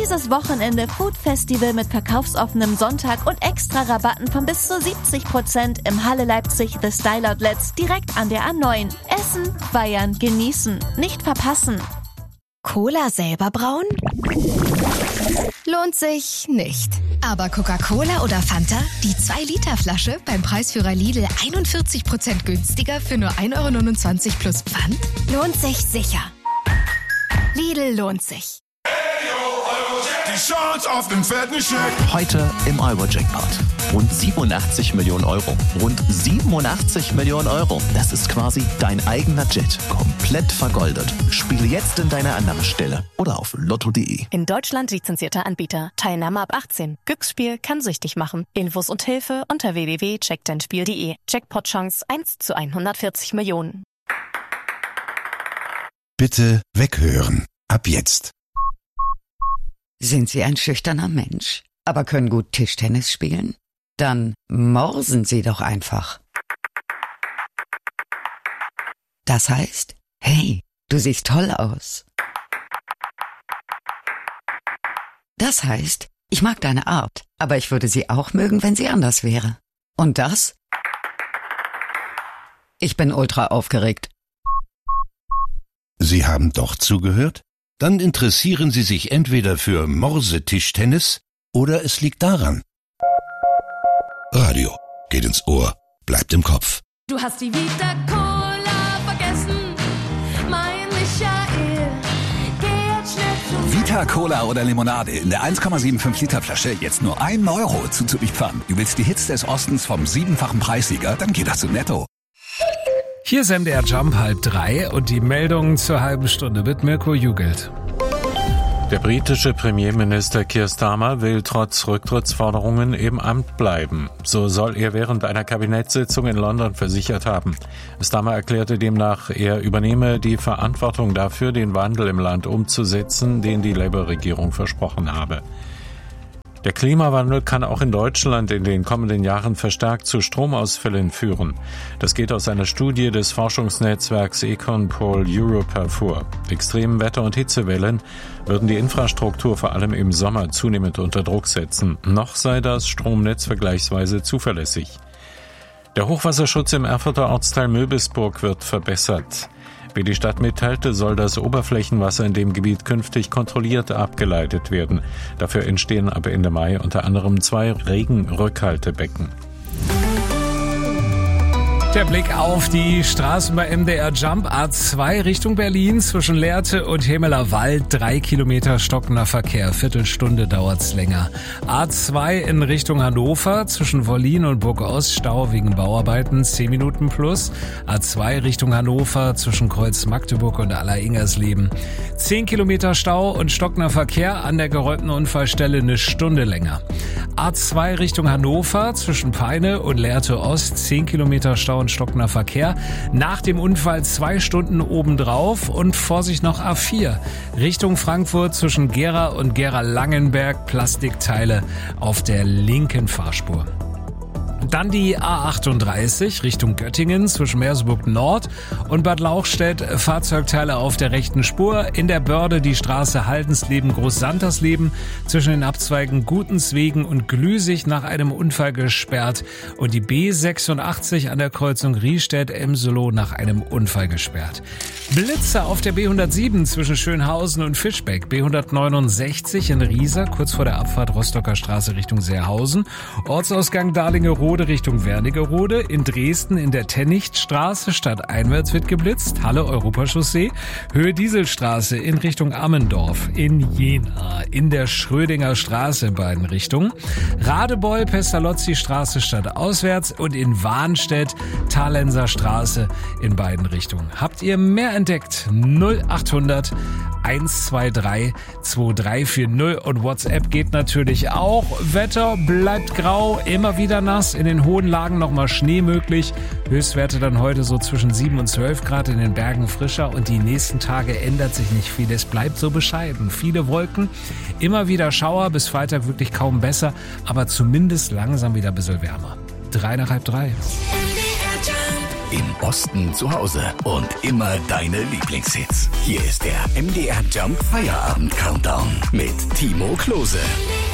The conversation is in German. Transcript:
Dieses Wochenende Food Festival mit verkaufsoffenem Sonntag und extra Rabatten von bis zu 70% im Halle Leipzig The Style Outlets direkt an der A9. Essen, feiern, genießen. Nicht verpassen. Cola selber brauen? Lohnt sich nicht. Aber Coca-Cola oder Fanta? Die 2-Liter-Flasche beim Preisführer Lidl 41% günstiger für nur 1,29 € plus Pfand? Lohnt sich sicher. Lidl lohnt sich. Die Chance auf den fetten Scheck. Heute im Euro-Jackpot. Rund 87 Millionen Euro. Rund 87 Millionen Euro. Das ist quasi dein eigener Jet. Komplett vergoldet. Spiele jetzt in deiner Annahmestelle oder auf lotto.de. In Deutschland lizenzierter Anbieter. Teilnahme ab 18. Glücksspiel kann süchtig machen. Infos und Hilfe unter www.checkdeinspiel.de. Jackpot-Chance 1 zu 140 Millionen. Bitte weghören. Ab jetzt. Sind Sie ein schüchterner Mensch, aber können gut Tischtennis spielen? Dann morsen Sie doch einfach. Das heißt, hey, du siehst toll aus. Das heißt, ich mag deine Art, aber ich würde sie auch mögen, wenn sie anders wäre. Und das? Ich bin ultra aufgeregt. Sie haben doch zugehört? Dann interessieren Sie sich entweder für Morse-Tischtennis oder es liegt daran. Radio geht ins Ohr, bleibt im Kopf. Du hast die Vita Cola vergessen, mein Michael. Geh jetzt schnell zu Vita Cola oder Limonade in der 1,75 Liter Flasche jetzt nur 1 € zuzüglich Pfand. Du willst die Hits des Ostens vom 7-fachen Preissieger? Dann geht das zu Netto. Hier ist MDR Jump 2:30 und die Meldungen zur halben Stunde mit Mirko Jugelt. Der britische Premierminister Keir Starmer will trotz Rücktrittsforderungen im Amt bleiben. So soll er während einer Kabinettssitzung in London versichert haben. Starmer erklärte demnach, er übernehme die Verantwortung dafür, den Wandel im Land umzusetzen, den die Labour-Regierung versprochen habe. Der Klimawandel kann auch in Deutschland in den kommenden Jahren verstärkt zu Stromausfällen führen. Das geht aus einer Studie des Forschungsnetzwerks Econpol Europe hervor. Extremen Wetter- und Hitzewellen würden die Infrastruktur vor allem im Sommer zunehmend unter Druck setzen. Noch sei das Stromnetz vergleichsweise zuverlässig. Der Hochwasserschutz im Erfurter Ortsteil Möbisburg wird verbessert. Wie die Stadt mitteilte, soll das Oberflächenwasser in dem Gebiet künftig kontrolliert abgeleitet werden. Dafür entstehen ab Ende Mai unter anderem 2 Regenrückhaltebecken. Der Blick auf die Straßen bei MDR Jump. A2 Richtung Berlin zwischen Lehrte und Hemeler Wald. 3 Kilometer stockender Verkehr. Viertelstunde dauert's länger. A2 in Richtung Hannover zwischen Wollin und Burgost. Stau wegen Bauarbeiten. 10 Minuten plus. A2 Richtung Hannover zwischen Kreuz Magdeburg und Aller-Ingersleben. 10 Kilometer Stau und stockender Verkehr. An der geräumten Unfallstelle eine Stunde länger. A2 Richtung Hannover zwischen Peine und Lehrte Ost. 10 Kilometer Stau und stockender Verkehr. Nach dem Unfall 2 Stunden obendrauf und Vorsicht noch A4. Richtung Frankfurt zwischen Gera und Gera-Langenberg. Plastikteile auf der linken Fahrspur. Dann die A38 Richtung Göttingen zwischen Merseburg Nord und Bad Lauchstädt. Fahrzeugteile auf der rechten Spur. In der Börde die Straße Haldensleben-Großsantersleben zwischen den Abzweigen Gutenswegen und Glüsig nach einem Unfall gesperrt. Und die B86 an der Kreuzung Riestedt-Emselo nach einem Unfall gesperrt. Blitze auf der B107 zwischen Schönhausen und Fischbeck. B169 in Riesa kurz vor der Abfahrt Rostocker Straße Richtung Seerhausen. Ortsausgang Darlingerode Richtung Wernigerode. In Dresden in der Tennichtstraße stadteinwärts wird geblitzt. Halle Europachaussee. Höhe Dieselstraße in Richtung Ammendorf. In Jena. In der Schrödinger Straße in beiden Richtungen. Radebeul Pestalozzi Straße stadtauswärts und in Warnstedt Thalenser Straße in beiden Richtungen. Habt ihr mehr entdeckt? 0800 123 2340 und WhatsApp geht natürlich auch. Wetter bleibt grau, immer wieder nass, in den hohen Lagen nochmal Schnee möglich. Höchstwerte dann heute so zwischen 7 und 12 Grad, in den Bergen frischer und die nächsten Tage ändert sich nicht viel. Es bleibt so bescheiden. Viele Wolken, immer wieder Schauer, bis Freitag wirklich kaum besser, aber zumindest langsam wieder ein bisschen wärmer. 3 nach halb 3. Im Osten zu Hause und immer deine Lieblingshits. Hier ist der MDR Jump Feierabend Countdown mit Timo Klose.